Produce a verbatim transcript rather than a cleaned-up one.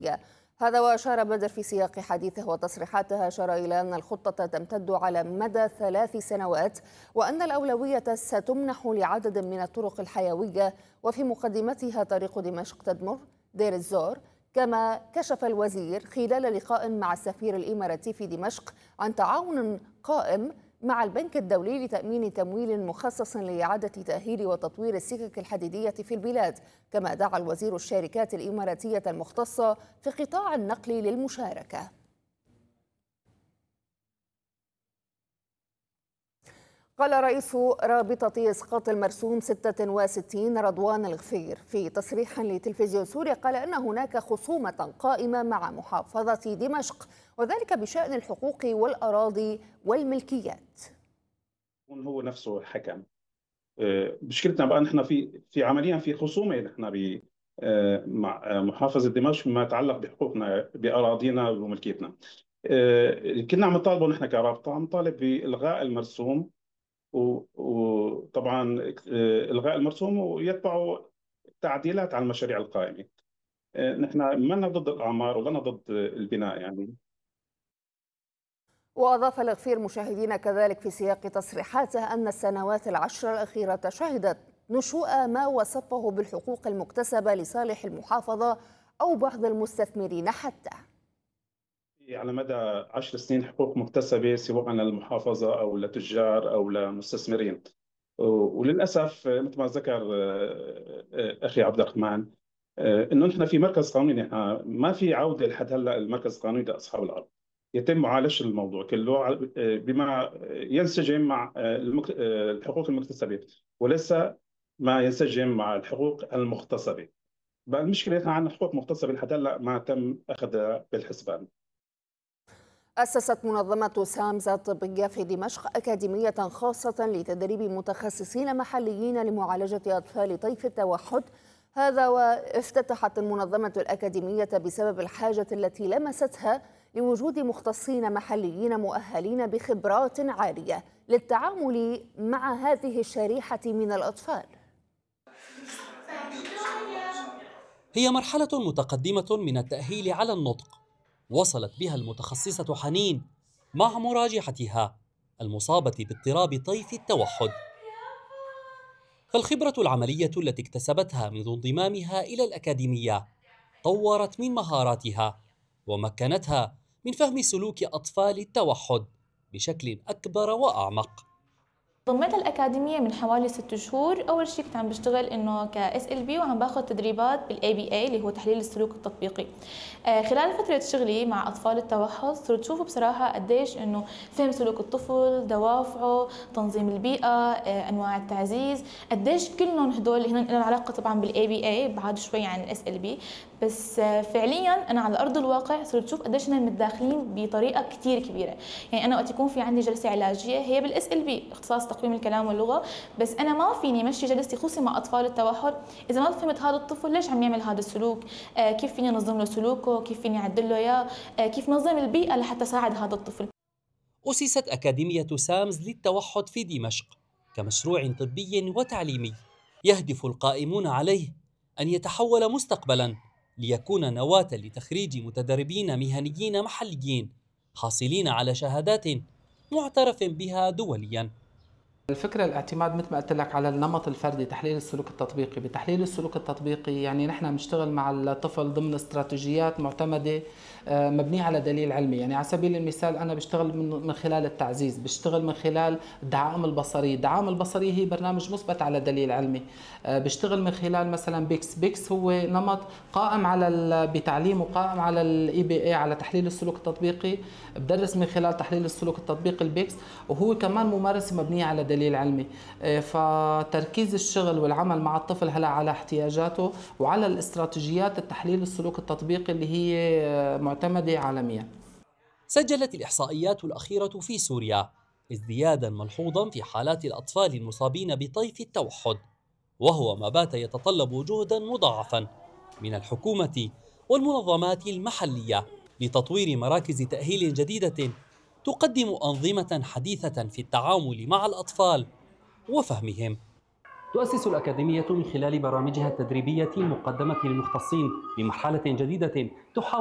هذا وأشار بدر في سياق حديثه وتصريحاته أشار إلى أن الخطة تمتد على مدى ثلاث سنوات وأن الأولوية ستمنح لعدد من الطرق الحيوية وفي مقدمتها طريق دمشق تدمر دير الزور. كما كشف الوزير خلال لقاء مع السفير الإماراتي في دمشق عن تعاون قائم مع البنك الدولي لتأمين تمويل مخصص لإعادة تأهيل وتطوير السكك الحديدية في البلاد. كما دعا الوزير الشركات الإماراتية المختصة في قطاع النقل للمشاركة. قال رئيس رابطة إسقاط المرسوم ستة وستين رضوان الغفير في تصريح لتلفزيون سوريا قال أن هناك خصومة قائمة مع محافظة دمشق وذلك بشأن الحقوق والأراضي والملكيات. هو نفسه حكم. مشكلتنا بقى نحن في في عمليا في خصومة نحن ب مع محافظة دمشق فيما يتعلق بحقوقنا بأراضينا وملكيتنا. كنا عم نطالبه نحن كرابطة عم نطالب بإلغاء المرسوم وطبعا إلغاء المرسوم ويتبعوا تعديلات على المشاريع القائمة. نحن ما لنا ضد الأعمار ولا ضد البناء يعني. وأضاف الغفير مشاهدينا كذلك في سياق تصريحاته أن السنوات العشر الأخيرة شهدت نشوء ما وصفه بالحقوق المكتسبة لصالح المحافظة أو بعض المستثمرين حتى. على مدى عشر سنين حقوق مكتسبة سواء للمحافظة أو لتجار أو لمستثمرين، وللأسف مثل ما ذكر أخي عبد الرحمن إنه نحن في مركز قانوني ما في عودة لحد هلا المركز القانوني لأصحاب الأرض. يتم معالجة الموضوع كله بما ينسجم مع الحقوق المكتسبة وليس ما ينسجم مع الحقوق المغتصبة. بقى المشكلة نحن عندنا حقوق مغتصبة لحد هلا ما تم أخذها بالحسبان. أسست منظمة سامز الطبية في دمشق أكاديمية خاصة لتدريب متخصصين محليين لمعالجة أطفال طيف التوحد. هذا وافتتحت المنظمة الأكاديمية بسبب الحاجة التي لمستها لوجود مختصين محليين مؤهلين بخبرات عالية للتعامل مع هذه الشريحة من الأطفال. هي مرحلة متقدمة من التأهيل على النطق وصلت بها المتخصصة حنين مع مراجعتها المصابة باضطراب طيف التوحد. فالخبرة العملية التي اكتسبتها منذ انضمامها إلى الأكاديمية طورت من مهاراتها ومكنتها من فهم سلوك أطفال التوحد بشكل أكبر وأعمق. ضميت الأكاديمية من حوالي ست شهور. أول شيء كنت عم بشتغل إنه ك إس إل بي وعم باخذ تدريبات بالإي بي إي اللي هو تحليل السلوك التطبيقي. آه خلال فترة شغلي مع أطفال التوحد صرت شوف بصراحة قديش إنه فهم سلوك الطفل، دوافعه، تنظيم البيئة، آه أنواع التعزيز، قديش كلهم هدول هن لهم علاقة طبعا بالإي بي إي بعد شوي عن الإس إل بي، بس آه فعليا أنا على أرض الواقع صرت شوف قديش هن متداخلين بطريقة كتير كبيرة. يعني أنا وقت يكون في عندي جلسة علاجية هي بالإس إل بي اختصاص تقويم الكلام واللغة، بس أنا ما فيني مشي جلستي خصوصي مع أطفال التوحد إذا ما فهمت هذا الطفل ليش عم يعمل هذا السلوك، آه كيف فيني أنظم له سلوكه، كيف فيني أعدل له إياه، آه كيف نظم البيئة لحتى ساعد هذا الطفل. أسست أكاديمية سامز للتوحد في دمشق كمشروع طبي وتعليمي يهدف القائمون عليه أن يتحول مستقبلاً ليكون نواة لتخريج متدربين مهنيين محليين حاصلين على شهادات معترف بها دولياً. الفكرة الاعتماد مثل ما قلت لك على النمط الفردي، تحليل السلوك التطبيقي. بتحليل السلوك التطبيقي يعني نحن بنشتغل مع الطفل ضمن استراتيجيات معتمدة مبنية على دليل علمي. يعني على سبيل المثال أنا بشتغل من خلال التعزيز، بشتغل من خلال الدعائم البصرية. الدعائم البصرية هي برنامج مثبت على دليل علمي. بشتغل من خلال مثلا بيكس. بيكس هو نمط قائم على بتعليمه قائم على الاي بي اي على تحليل السلوك التطبيقي. بدرس من خلال تحليل السلوك التطبيقي البيكس، وهو كمان ممارسة مبنية على دليل علمي. فتركيز الشغل والعمل مع الطفل هلا على احتياجاته وعلى الاستراتيجيات التحليل السلوك التطبيقي اللي هي معتمدة عالميا. سجلت الإحصائيات الأخيرة في سوريا ازديادا ملحوظا في حالات الأطفال المصابين بطيف التوحد، وهو ما بات يتطلب جهدا مضاعفا من الحكومة والمنظمات المحلية لتطوير مراكز تأهيل جديدة تقدم أنظمة حديثة في التعامل مع الأطفال وفهمهم. تؤسس الأكاديمية من خلال برامجها التدريبية المقدمة للمختصين بمرحلة جديدة تحاول